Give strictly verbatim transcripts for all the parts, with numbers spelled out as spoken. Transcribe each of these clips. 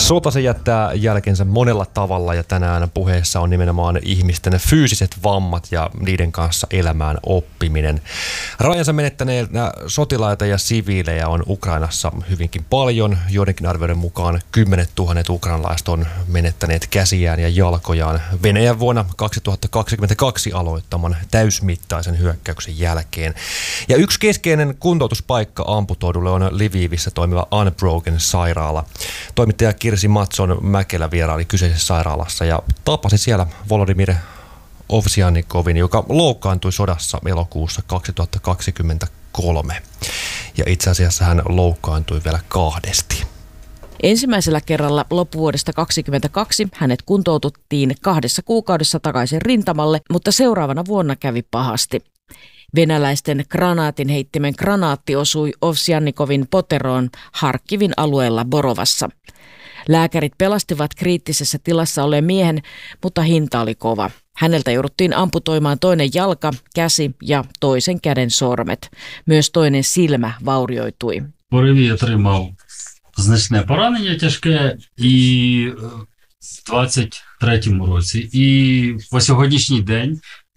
Sota se jättää jälkensä monella tavalla ja tänään puheessa on nimenomaan ihmisten fyysiset vammat ja niiden kanssa elämään oppiminen. Rajansa menettäneitä sotilaita ja siviilejä on Ukrainassa hyvinkin paljon. Joidenkin arvioiden mukaan kymmenet tuhannet ukrainalaiset on menettäneet käsiään ja jalkojaan Venäjän vuonna kaksituhattakaksikymmentäkaksi aloittaman täysmittaisen hyökkäyksen jälkeen. Ja yksi keskeinen kuntoutuspaikka amputoidulle on Lvivissä toimiva Unbroken sairaala. Toimittaja Kirsi Matson Mäkelä vieraili kyseisessä sairaalassa ja tapasi siellä Volodymyr Ovsjannikovin, joka loukkaantui sodassa elokuussa kaksituhattakaksikymmentäkolme. Ja itse asiassa hän loukkaantui vielä kahdesti. Ensimmäisellä kerralla loppuvuodesta kaksikymmentäkaksi hänet kuntoututtiin kahdessa kuukaudessa takaisin rintamalle, mutta seuraavana vuonna kävi pahasti. Venäläisten granaatin heittimen granaatti osui Ovsjannikovin poteroon Harkivin alueella Borovassa. Lääkärit pelastivat kriittisessä tilassa olleen miehen, mutta hinta oli kova. Häneltä jouduttiin amputoimaan toinen jalka, käsi ja toisen käden sormet. Myös toinen silmä vaurioitui. Пориві отримав значне поранення тяжке і в двадцять третьому році. І по сьогоднішній день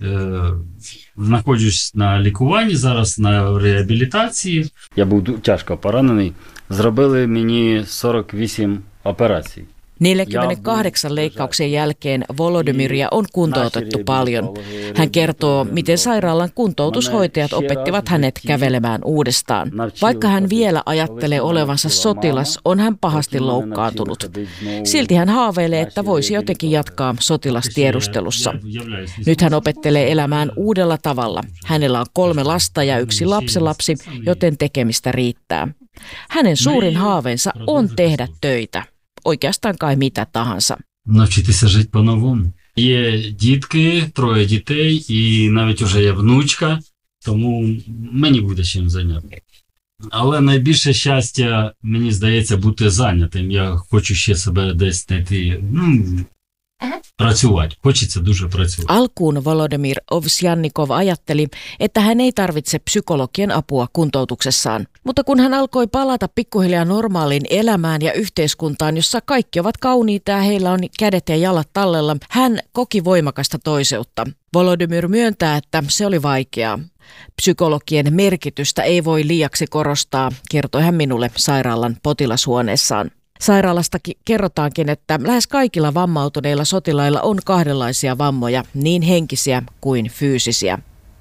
знаходжусь на лікуванні, зараз на реабілітації. Я був тяжко поранений. Зробили мені сорок вісім операцій. neljäkymmentäkahdeksan leikkauksen jälkeen Volodymyria on kuntoutettu paljon. Hän kertoo, miten sairaalan kuntoutushoitajat opettivat hänet kävelemään uudestaan. Vaikka hän vielä ajattelee olevansa sotilas, on hän pahasti loukkaantunut. Silti hän haaveilee, että voisi jotenkin jatkaa sotilastiedustelussa. Nyt hän opettelee elämään uudella tavalla. Hänellä on kolme lasta ja yksi lapsenlapsi, joten tekemistä riittää. Hänen suurin haaveensa on tehdä töitä. Oikeastaan kai mitä tahansa. Навчитися жити по-новому. Є дітки, троє дітей і навіть уже є внучка, тому мені буде чим зайняти. Але найбільше щастя, мені здається, бути зайнятим. Я хочу ще себе десь знайти, ну, працювати. Хочеться дуже працювати. Alkuun Volodymyr Ovsjannikov ajatteli, että hän ei tarvitse psykologien apua kuntoutuksessaan. Mutta kun hän alkoi palata pikkuhiljaa normaaliin elämään ja yhteiskuntaan, jossa kaikki ovat kauniita ja heillä on kädet ja jalat tallella, hän koki voimakasta toiseutta. Volodymyr myöntää, että se oli vaikeaa. Psykologien merkitystä ei voi liiaksi korostaa, kertoi hän minulle sairaalan potilashuoneessaan. Sairaalasta kerrotaankin, että lähes kaikilla vammautuneilla sotilailla on kahdenlaisia vammoja, niin henkisiä kuin fyysisiä.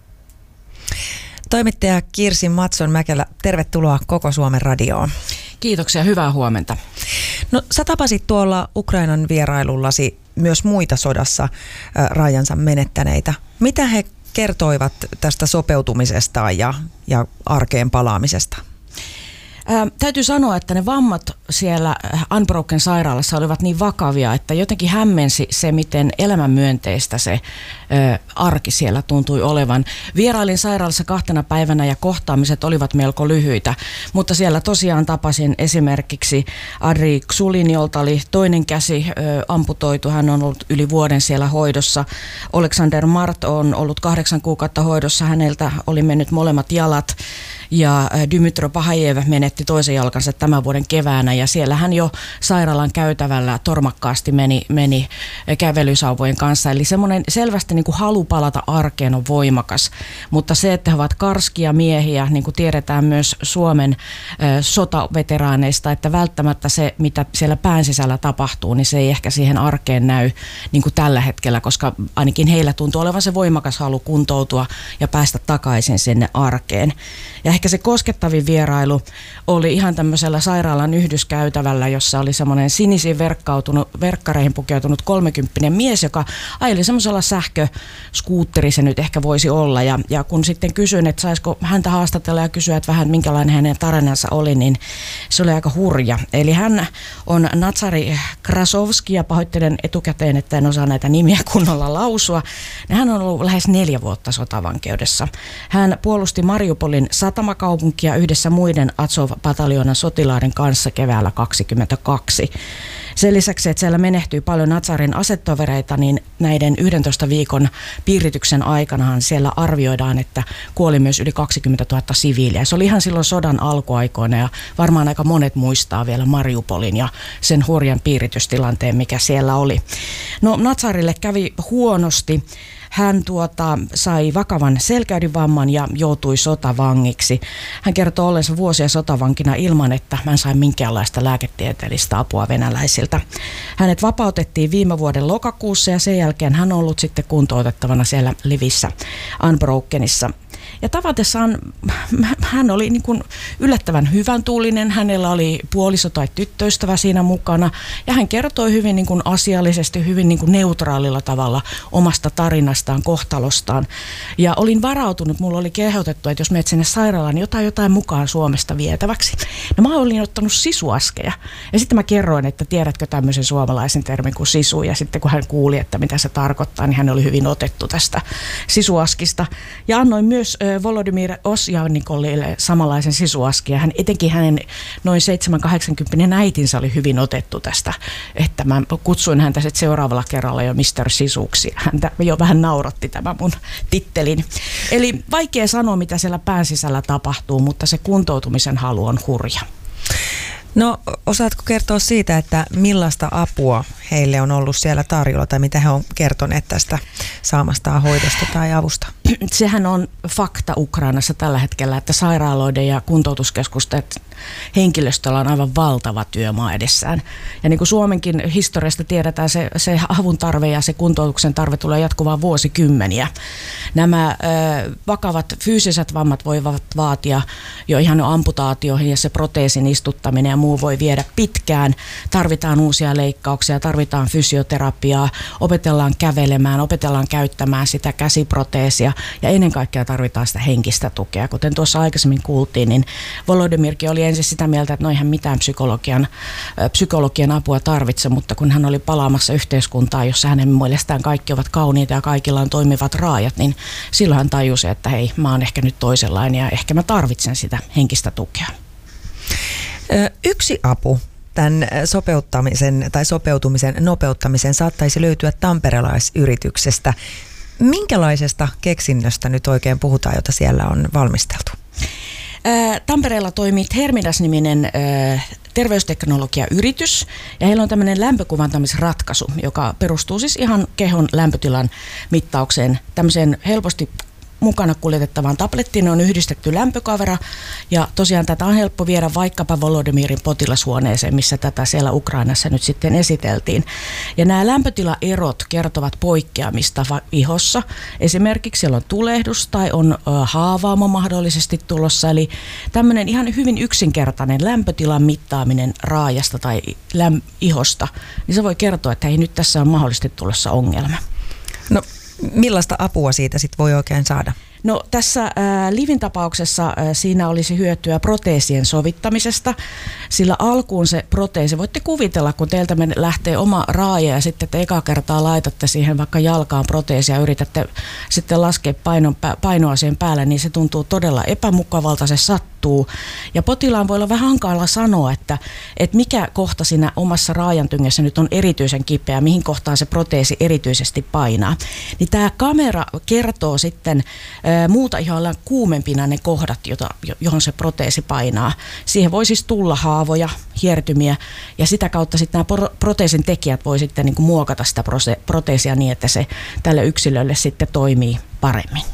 Toimittaja Kirsi Matson Mäkelä, tervetuloa Koko Suomen radioon. Kiitoksia, hyvää huomenta. No, sä tapasit tuolla Ukrainan vierailullasi myös muita sodassa äh, rajansa menettäneitä. Mitä he kertoivat tästä sopeutumisestaan ja, ja arkeen palaamisesta? Ää, täytyy sanoa, että ne vammat siellä Unbroken sairaalassa olivat niin vakavia, että jotenkin hämmensi se, miten elämänmyönteistä se ää, arki siellä tuntui olevan. Vierailin sairaalassa kahtena päivänä ja kohtaamiset olivat melko lyhyitä, mutta siellä tosiaan tapasin esimerkiksi Adri Xulin, jolta oli toinen käsi ää, amputoitu. Hän on ollut yli vuoden siellä hoidossa. Alexander Mart on ollut kahdeksan kuukautta hoidossa. Häneltä oli mennyt molemmat jalat. Ja Dmytro Pahajev menetti toisen jalkansa tämän vuoden keväänä ja siellä hän jo sairaalan käytävällä tormakkaasti meni, meni kävelysauvojen kanssa. Eli semmoinen selvästi niin kuin halu palata arkeen on voimakas, mutta se, että he ovat karskia miehiä, niin kuin tiedetään myös Suomen ö, sotaveteraaneista, että välttämättä se, mitä siellä pään sisällä tapahtuu, niin se ei ehkä siihen arkeen näy niin kuin tällä hetkellä, koska ainakin heillä tuntuu olevan se voimakas halu kuntoutua ja päästä takaisin sinne arkeen. Ja ehkä se koskettavin vierailu oli ihan tämmöisellä sairaalan yhdyskäytävällä, jossa oli semmoinen sinisiin verkkautunut, verkkareihin pukeutunut kolmekymppinen mies, joka ajeli semmoisella sähköskuutteri se nyt ehkä voisi olla. Ja, ja kun sitten kysyin, että saisiko häntä haastatella ja kysyä, että vähän minkälainen hänen tarinansa oli, niin se oli aika hurja. Eli hän on Natsari Krasovski, ja pahoittelen etukäteen, että en osaa näitä nimiä kunnolla lausua. Hän on ollut lähes neljä vuotta sotavankeudessa. Hän puolusti Mariupolin satamakaupunkia yhdessä muiden Azov-pataljoonan sotilaiden kanssa keväällä kaksikymmentäkaksi. Sen lisäksi, että siellä menehtyy paljon Nazarin asetovereita, niin näiden yhdentoista viikon piirityksen aikanahan siellä arvioidaan, että kuoli myös yli kaksikymmentätuhatta siviiliä. Se oli ihan silloin sodan alkuaikoina ja varmaan aika monet muistaa vielä Mariupolin ja sen hurjan piiritystilanteen, mikä siellä oli. No Nazarille kävi huonosti. Hän tuota, sai vakavan selkäydinvamman ja joutui sotavangiksi. Hän kertoo ollensa vuosia sotavankina ilman, että hän sai minkäänlaista lääketieteellistä apua venäläisiltä. Hänet vapautettiin viime vuoden lokakuussa ja sen jälkeen hän on ollut sitten kuntoutettavana siellä Lvivissä Unbrokenissa. Ja tavatessaan hän oli niin kuin yllättävän hyvän tuulinen, hänellä oli puoliso tai tyttöystävä siinä mukana ja hän kertoi hyvin niin kuin asiallisesti, hyvin niin kuin neutraalilla tavalla omasta tarinastaan, kohtalostaan. Ja olin varautunut, mulla oli kehotettu, että jos menet sinne sairaalaan, niin jotain jotain mukaan Suomesta vietäväksi. No mä olin ottanut sisuaskeja ja sitten mä kerroin, että tiedätkö tämmöisen suomalaisen termin kuin sisu ja sitten kun hän kuuli, että mitä se tarkoittaa, niin hän oli hyvin otettu tästä sisuaskista ja annoin myös Volodymyr Osjannikoville samanlaisen sisuaskin ja hän, etenkin hänen noin seitsemän kahdeksankymmentä äitinsä oli hyvin otettu tästä, että mä kutsuin häntä sitten seuraavalla kerralla jo mister Sisuksi. Häntä jo vähän nauratti tämä mun tittelin. Eli vaikea sanoa, mitä siellä pään sisällä tapahtuu, mutta se kuntoutumisen halu on hurja. No osaatko kertoa siitä, että millaista apua heille on ollut siellä tarjolla tai mitä he on kertoneet tästä saamastaan hoidosta tai avusta? Sehän on fakta Ukrainassa tällä hetkellä, että sairaaloiden ja kuntoutuskeskusten henkilöstöllä on aivan valtava työmaa edessään. Ja niin kuin Suomenkin historiasta tiedetään, se, se avun tarve ja se kuntoutuksen tarve tulee jatkuvaan vuosikymmeniä. Nämä ö, vakavat fyysiset vammat voivat vaatia jo ihan amputaatioihin ja se proteesin istuttaminen ja muu voi viedä pitkään. Tarvitaan uusia leikkauksia, tarvitaan fysioterapiaa, opetellaan kävelemään, opetellaan käyttämään sitä käsiproteesia ja ennen kaikkea tarvitaan sitä henkistä tukea. Kuten tuossa aikaisemmin kuultiin, niin Volodymyrkin oli ensin sitä mieltä, että no eihän mitään psykologian, psykologian apua tarvitse, mutta kun hän oli palaamassa yhteiskuntaa, jossa hänen mielestään kaikki ovat kauniita ja kaikilla on toimivat raajat, niin silloin hän tajusi, että hei, mä oon ehkä nyt toisenlainen ja ehkä mä tarvitsen sitä henkistä tukea. Yksi apu tämän sopeuttamisen tai sopeutumisen nopeuttamisen saattaisi löytyä tamperelaisyrityksestä. Minkälaisesta keksinnöstä nyt oikein puhutaan, jota siellä on valmisteltu? Tampereella toimii Thermidas-niminen terveysteknologiayritys ja heillä on tämmöinen lämpökuvantamisratkaisu, joka perustuu siis ihan kehon lämpötilan mittaukseen. Tämmöiseen helposti mukana kuljetettavaan tablettiin on yhdistetty lämpökamera ja tosiaan tätä on helppo viedä vaikkapa Volodymyrin potilashuoneeseen, missä tätä siellä Ukrainassa nyt sitten esiteltiin. Ja nämä lämpötilaerot kertovat poikkeamista ihossa. Esimerkiksi siellä on tulehdus tai on haavaamo mahdollisesti tulossa. Eli tämmöinen ihan hyvin yksinkertainen lämpötilan mittaaminen raajasta tai läm- ihosta, niin se voi kertoa, että hei, nyt tässä on mahdollisesti tulossa ongelma. No, millaista apua siitä sitten voi oikein saada? No tässä ää, Livin tapauksessa ää, siinä olisi hyötyä proteesien sovittamisesta, sillä alkuun se proteesi, voitte kuvitella, kun teiltä lähtee oma raaja ja sitten te eka kertaa laitatte siihen vaikka jalkaan proteesia ja yritätte sitten laskea painon, painoa siihen päälle, niin se tuntuu todella epämukavalta, se sattuu. Ja potilaan voi olla vähän hankala sanoa, että, että mikä kohta siinä omassa raajantyngessä nyt on erityisen kipeä, mihin kohtaan se proteesi erityisesti painaa. Niin tämä kamera kertoo sitten muuta iholla kuumempina ne kohdat, jota, johon se proteesi painaa. Siihen voi siis tulla haavoja, hiertymiä ja sitä kautta sitten nämä proteesin tekijät voi sitten niin kuin muokata sitä proteesia niin, että se tälle yksilölle sitten toimii paremmin.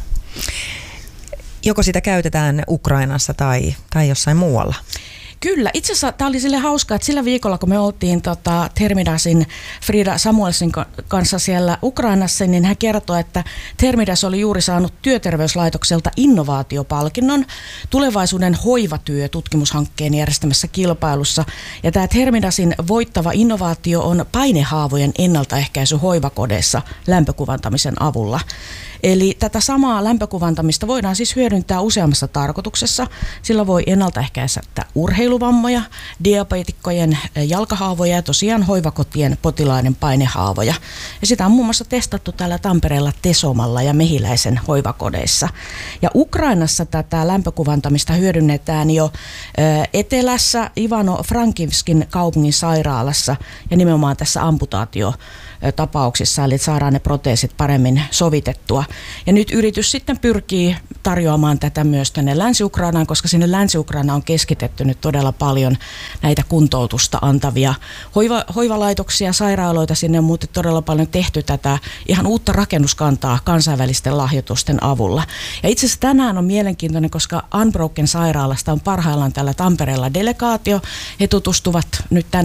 Joko sitä käytetään Ukrainassa tai, tai jossain muualla? Kyllä, itse asiassa tämä oli sille hauskaa, että sillä viikolla kun me oltiin tota, Thermidasin Frida Samuelsin kanssa siellä Ukrainassa, niin hän kertoi, että Thermidas oli juuri saanut työterveyslaitokselta innovaatiopalkinnon tulevaisuuden hoivatyö tutkimushankkeen järjestämässä kilpailussa. Ja tämä Thermidasin voittava innovaatio on painehaavojen ennaltaehkäisy hoivakodeissa lämpökuvantamisen avulla. Eli tätä samaa lämpökuvantamista voidaan siis hyödyntää useammassa tarkoituksessa. Sillä voi ennaltaehkäistä urheiluvammoja, diabeetikkojen jalkahaavoja ja tosiaan hoivakotien potilaiden painehaavoja. Ja sitä on muun muassa testattu täällä Tampereella Tesomalla ja Mehiläisen hoivakodeissa. Ja Ukrainassa tätä lämpökuvantamista hyödynnetään jo etelässä Ivano-Frankivskin kaupungin sairaalassa ja nimenomaan tässä amputaatiotapauksissa, eli saadaan ne proteesit paremmin sovitettua. Ja nyt yritys sitten pyrkii tarjoamaan tätä myös tänne Länsi-Ukrainaan, koska sinne Länsi-Ukrainaan on keskitetty nyt todella paljon näitä kuntoutusta antavia hoiva, hoivalaitoksia, sairaaloita. Sinne on muuten todella paljon tehty tätä ihan uutta rakennuskantaa kansainvälisten lahjoitusten avulla. Ja itse asiassa tänään on mielenkiintoinen, koska Unbroken sairaalasta on parhaillaan täällä Tampereella delegaatio. He tutustuvat nyt tänään